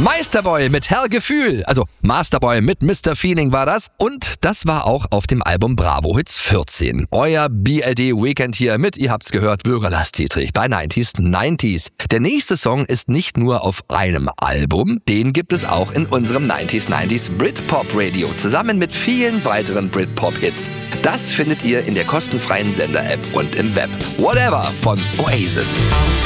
Meisterboy mit Herr Gefühl, also Masterboy mit Mr. Feeling war das. Und das war auch auf dem Album Bravo Hits 14. Euer BLD Weekend hier mit, ihr habt's gehört, Bürger Lars Dietrich bei 90s. Der nächste Song ist nicht nur auf einem Album, den gibt es auch in unserem 90s Britpop Radio, zusammen mit vielen weiteren Britpop-Hits. Das findet ihr in der kostenfreien Sender-App und im Web. Whatever von Oasis.